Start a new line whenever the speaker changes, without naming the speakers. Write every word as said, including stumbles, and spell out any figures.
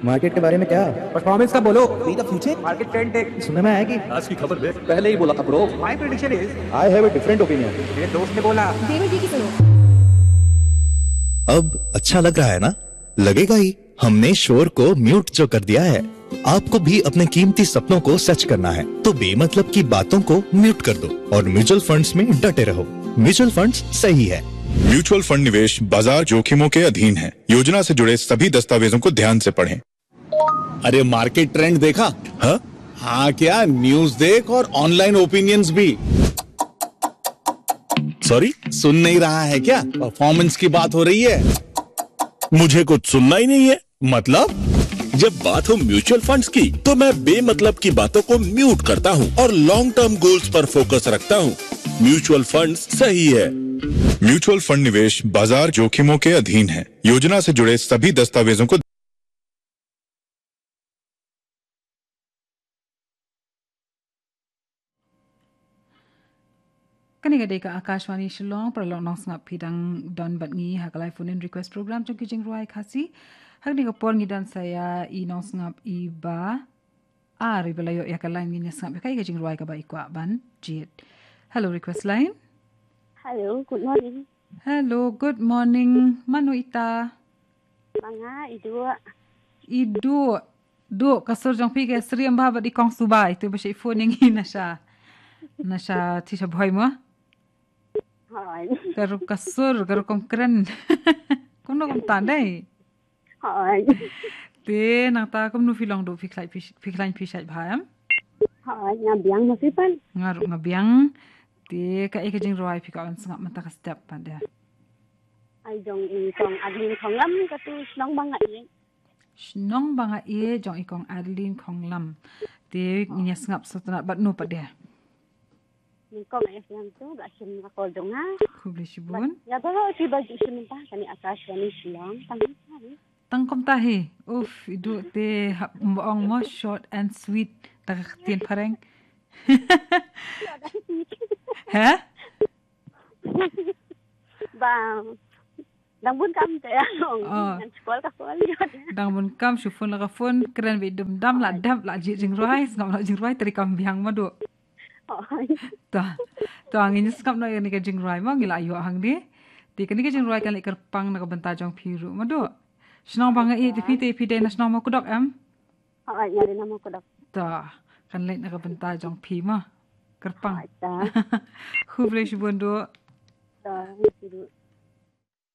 मार्केट के बारे में क्या?
परफॉर्मेंस का बोलो।
Be the future
market trend देख।
सुनने में आया कि
आज की खबर दे।
पहले ही बोला था bro.
My prediction is
I have a different opinion.
मेरे दोस्त ने बोला।
देवर जी की सुनो।
अब अच्छा लग रहा है ना? लगेगा ही। हमने शोर को म्यूट जो कर दिया है। आपको भी अपने कीमती सपनों को सच करना है तो बेमतलब की बातों को म्यूट कर दो और म्यूचुअल फंड्स में डटे रहो। म्यूचुअल फंड्स सही है।
म्यूचुअल फंड निवेश बाजार जोखिमों के अधीन है। योजना से जुड़े सभी दस्तावेजों को ध्यान से पढ़ें।
अरे मार्केट ट्रेंड देखा?
हाँ
हाँ क्या न्यूज देख और ऑनलाइन ओपिनियंस भी।
सॉरी,
सुन नहीं रहा है क्या? परफॉर्मेंस की बात हो रही है।
मुझे कुछ सुनना ही नहीं है।
मतलब
जब बात हो म्यूचुअल फंड्स की तो मैं बेमतलब की बातों को म्यूट करता हूँ और लॉन्ग टर्म गोल्स पर फोकस रखता हूँ। म्यूचुअल फंड्स सही है।
म्यूचुअल फंड निवेश बाजार जोखिमों के अधीन है। योजना से जुड़े सभी दस्तावेजों को
Kani gadai ka Akashwani Shillong perlong nong sngap pidang don bat ngi hakalai phone in request program jong kijing ruai khasi hak ni kapor ngi dan saya i nong sngap i ba a ribelayo yakalai ngi sngap kai kijing ruai ka ba ikwa ban jit. Hello request line.
Hello, good morning.
Hello, good morning. Manu ita?
Mga idu.
Idu. Du kasur jong pi ke Sri Amba ba di kong Subai tu ba phone ngi nasha. Nasha tisha boy mo.
Hỏi.
Garu kasur, garu kongkren. Kung no kung tandai.
Hỏi.
Te nang ta kum nu filong do fiklai fiklai pisai bhayam.
Hỏi nga biang ma sipan.
Ngaru ngabiang. Te ka eka jing roi fikawan sangap mata ka step pada.
Ai jong i kong adlin kong lam ka tu snong banga i.
Snong banga e jong ikong adlin kong lam. Te nya sangap satana bat nu pada.
Ni kong ai yang tu ba sim ka ko jong ha.
Kubli shibun.
Ya ba si ba ju sim ta kani Akashwani Shillong tang hari.
Tangkom tahi. Uf, idu te mboong mo short and sweet tak tien pareng. Ha?
Ba dang bun kam te long. Nan skol ka skol yo.
Dang bun kam shufun la ka phone kren be dum dam la dam la ji jing roi ngam la jing roi teri kam biang ma do. Ta. To angin skap no ni ka jing roi ma ngila ayo hang ni. Ti kan ni ka jing roi kan lekar pang na ka banta jong phiru ma do. Snong banga e ti pite pite na snong mo kudok am.
Ha nyari na mo kudok.
Ta. Kan lek na ka banta jong phi ma. Kerpang.
Ta.
Khu vle shibun do.
Ta.